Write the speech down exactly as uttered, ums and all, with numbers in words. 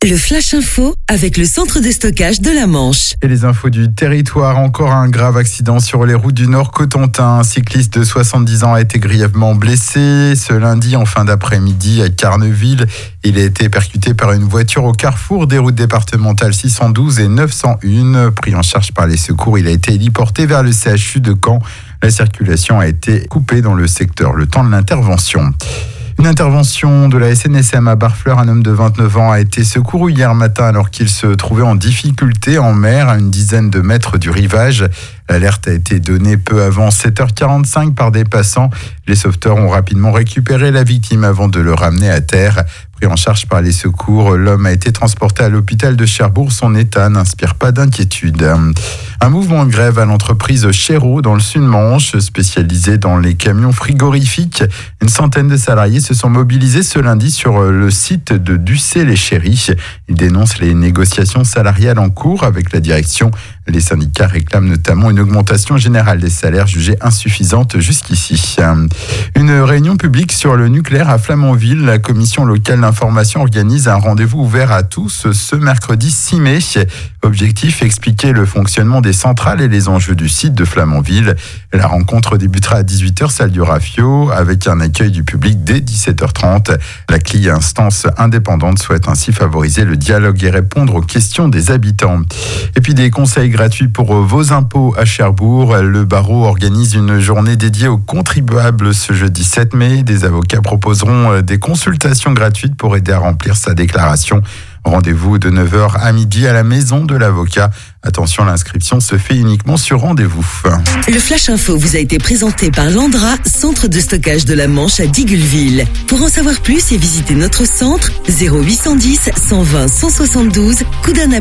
Le Flash Info avec le centre de stockage de la Manche. Et les infos du territoire, encore un grave accident sur les routes du Nord Cotentin. Un cycliste de soixante-dix ans a été grièvement blessé ce lundi en fin d'après-midi à Carneville. Il a été percuté par une voiture au carrefour des routes départementales six cent douze et neuf cent un. Pris en charge par les secours, il a été héliporté vers le C H U de Caen. La circulation a été coupée dans le secteur le temps de l'intervention. Une intervention de la S N S M à Barfleur, un homme de vingt-neuf ans a été secouru hier matin alors qu'il se trouvait en difficulté en mer à une dizaine de mètres du rivage. L'alerte a été donnée peu avant sept heures quarante-cinq par des passants. Les sauveteurs ont rapidement récupéré la victime avant de le ramener à terre. Pris en charge par les secours, l'homme a été transporté à l'hôpital de Cherbourg. Son état n'inspire pas d'inquiétude. Un mouvement de grève à l'entreprise Chéreau dans le Sud-Manche, spécialisée dans les camions frigorifiques. Une centaine de salariés se sont mobilisés ce lundi sur le site de Ducé-les-Chéris. Ils dénoncent les négociations salariales en cours avec la direction. Les syndicats réclament notamment une augmentation générale des salaires jugée insuffisante jusqu'ici. Une réunion publique sur le nucléaire à Flamanville. La commission locale d'information organise un rendez-vous ouvert à tous ce mercredi six mai. Objectif, expliquer le fonctionnement des centrales et les enjeux du site de Flamanville. La rencontre débutera à dix-huit heures, salle du Rafio, avec un accueil du public dès dix-sept heures trente. La C L I, instance indépendante, souhaite ainsi favoriser le dialogue et répondre aux questions des habitants. Et puis des conseils gratuits pour vos impôts à Cherbourg. Le barreau organise une journée dédiée aux contribuables ce jeudi sept mai. Des avocats proposeront des consultations gratuites pour aider à remplir sa déclaration. Rendez-vous de neuf heures à midi à la maison de l'avocat. Attention, l'inscription se fait uniquement sur rendez-vous. Le Flash Info vous a été présenté par Landra, centre de stockage de la Manche à Digoulville. Pour en savoir plus et visiter notre centre, zéro huit cent dix, cent vingt, cent soixante-douze, coup d'un appel.